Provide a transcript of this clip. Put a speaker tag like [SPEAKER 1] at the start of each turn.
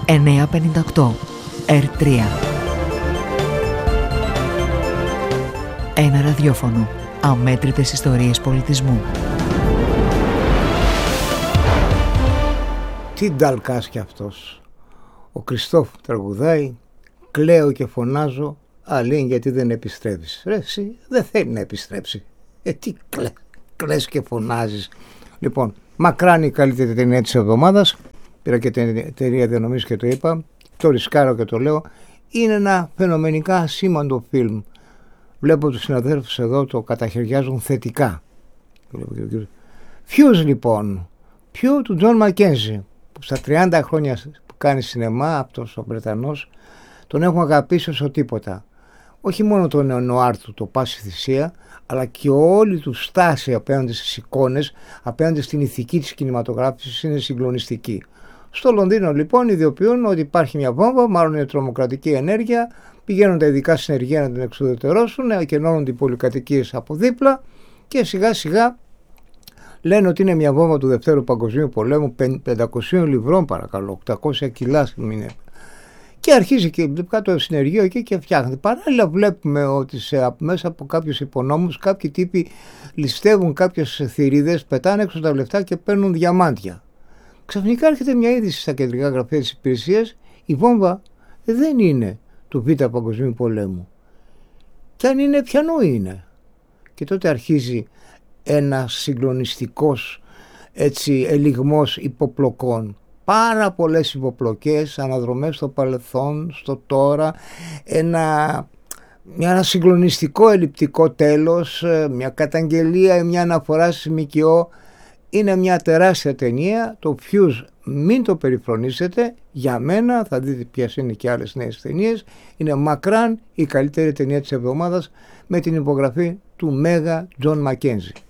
[SPEAKER 1] 958 R3. Ένα ραδιόφωνο. Αμέτρητες ιστορίες πολιτισμού.
[SPEAKER 2] Τι νταλκάς κι αυτός. Ο Κριστόφ τραγουδάει, κλαίω και φωνάζω, αλήν γιατί δεν επιστρέφεις. Ρε εσύ δεν θέλει να επιστρέψει. Τι κλαις και φωνάζεις. Λοιπόν, μακράν η καλύτερη ταινία της εβδομάδας. Πήρα και την εταιρεία διανομής και το είπα. Το ρισκάρω και το λέω. Είναι ένα φαινομενικά σήμαντο φιλμ. Βλέπω τους συναδέλφους εδώ το καταχαιριάζουν θετικά. Φιούς λοιπόν. Φιού του Τζον Μακένζι, που στα 30 χρόνια που κάνει σινεμά, αυτός ο Βρετανός, τον έχουν αγαπήσει όσο τίποτα. Όχι μόνο το νεονουάρ του, το πάση θυσία, αλλά και όλη του στάση απέναντι στις εικόνες, απέναντι στην ηθική της κινηματογράφησης είναι συγκλονιστική. Στο Λονδίνο λοιπόν ιδιοποιούν ότι υπάρχει μια βόμβα, μάλλον είναι τρομοκρατική ενέργεια, πηγαίνουν τα ειδικά συνεργεία να την εξουδετερώσουν, ακενώνονται οι πολυκατοικίες από δίπλα και σιγά σιγά λένε ότι είναι μια βόμβα του Δευτέρου Παγκοσμίου Πολέμου, 500 λιβρών παρακαλώ, 800 κιλά είναι. Και αρχίζει και κάτω το συνεργείο εκεί και φτιάχνεται. Παράλληλα βλέπουμε ότι μέσα από κάποιους υπονόμους κάποιοι τύποι ληστεύουν κάποιες θηρίδες, πετάνε έξω τα λεφτά και παίρνουν διαμάντια. Ξαφνικά έρχεται μια είδηση στα κεντρικά γραφεία της υπηρεσίας, η βόμβα δεν είναι του Β' Παγκοσμίου Πολέμου. Και αν είναι, ποιανού είναι. Και τότε αρχίζει ένας συγκλονιστικός ελιγμός υποπλοκών. Πάρα πολλές υποπλοκές, αναδρομές στο παρελθόν, στο τώρα, ένα συγκλονιστικό ελλειπτικό τέλος, μια καταγγελία, μια αναφορά στη ΜΚΟ. Είναι μια τεράστια ταινία, το Fuse μην το περιφρονήσετε, για μένα, θα δείτε ποιες είναι και άλλες νέες ταινίες, είναι μακράν η καλύτερη ταινία της εβδομάδας με την υπογραφή του Μέγα Τζον Μακένζι.